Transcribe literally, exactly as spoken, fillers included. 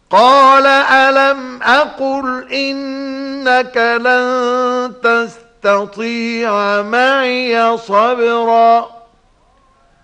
قال ألم أقل إنك لن تستطيع معي صبرا